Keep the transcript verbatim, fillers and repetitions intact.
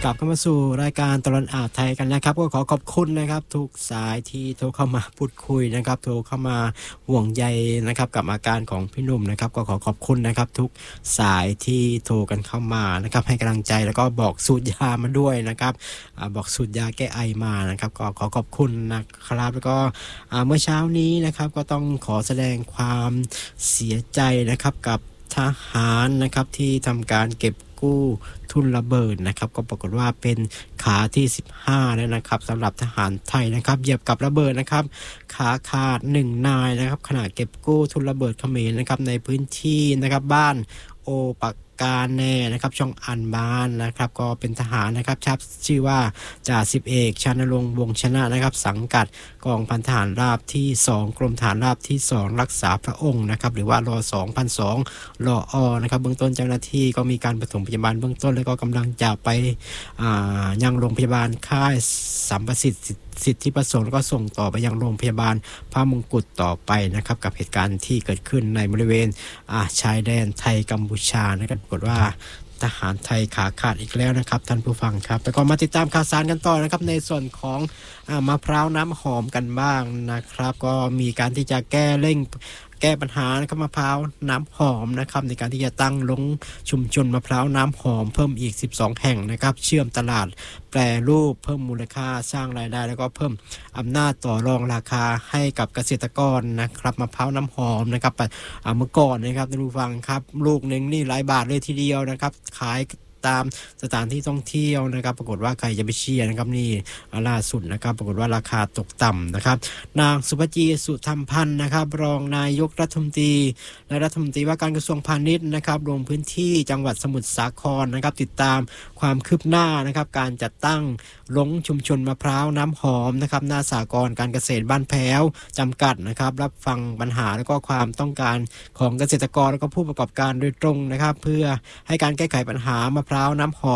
กลับเข้ามาสู่รายการตลอดอ่าวไทยกันนะครับก็ขอขอบคุณนะครับทุกสายที่โทรเข้ามาพูดคุยนะครับโทรเข้ามาห่วงใยนะครับกับอาการของพี่หนุ่มนะครับก็ขอขอบคุณนะครับทุกสายที่โทรกันเข้ามานะครับให้กำลังใจแล้วก็บอกสูตรยามาด้วยนะครับอ่าบอกสูตรยาแก้ไอมานะครับก็ขอขอบคุณนะครับแล้วก็อ่าเมื่อเช้านี้นะครับก็ต้องขอแสดงความเสียใจนะครับกับทหารนะครับที่ทำการเก็บกู้ทุนระเบิดนะครับก็ปรากฏว่าเป็นขาที่สิบห้าแล้วนะครับสำหรับทหารไทยนะครับเหยียบกับระเบิดนะครับขาขาดหนึ่งนายนะครับขณะเก็บกู้ทุนระเบิดเขมรนะครับในพื้นที่นะครับบ้านโอปักการแน่นะครับช่องอันบานนะครับก็เป็นทหารนะครับชับชื่อว่าจ่าสิบเอกชานรงค์วงศ์ชนะนะครับสังกัดกองพันทหารราบที่สองกรมทหารราบที่สองรักษาพระองค์นะครับหรือว่ารอ สองพันสอง รออนะครับเบื้องต้นเจ้าหน้าที่ก็มีการปฐมพยาบาลเบื้องต้นแล้วก็กำลังจะไปอ่ายังโรงพยาบาลค่ายสัมประสิทธิ์สิทธิประสงค์แล้วก็ส่งต่อไปยังโรงพยาบาลพระมงกุฎต่อไปนะครับกับเหตุการณ์ที่เกิดขึ้นในบริเวณชายแดนไทยกัมพูชานะครับปรากฏว่าทหารไทยขาขาดอีกแล้วนะครับท่านผู้ฟังครับแล้วก็มาติดตามข่าวสารกันต่อนะครับในส่วนของมะพร้าวน้ำหอมกันบ้างนะครับก็มีการที่จะแก้เร่งแก้ปัญหานะครับมะพร้าวน้ำหอมนะครับในการที่จะตั้งลงชุมชนมะพร้าวน้ำหอมเพิ่มอีกสิบสองแห่งนะครับเชื่อมตลาดแปรรูปเพิ่มมูลค่าสร้างรายได้แล้วก็เพิ่มอำนาจต่อรองราคาให้กับเกษตรกรนะครับมะพร้าวน้ำหอมนะครับเมื่อก่อนนะครับท่านผู้ฟังครับลูกนึงนี่หลายบาทเลยทีเดียวนะครับขายตามสถานที่ท่องเที่ยวนะครับปรากฏว่าใครจะไปเชียร์นะครับนี่ล่าสุดนะครับปรากฏว่าราคาตกต่ำนะครับนางสุภจีสุธรรมพันธ์นะครับรองนายกรัฐมนตรีและรัฐมนตรีว่าการกระทรวงพาณิชย์นะครับลงพื้นที่จังหวัดสมุทรสาครนะครับติดตามความคืบหน้านะครับการจัดตั้งลงชุมชนมะพร้าวน้ำหอมนะครับหน้าสหกรณ์การเกษตรบ้านแพ้วจำกัดนะครับรับฟังปัญหาและก็ความต้องการของเกษตรกรและก็ผู้ประกอบการโดยตรงนะครับเพื่อให้การแก้ไขปัญหามะพร้าวน้ำหอม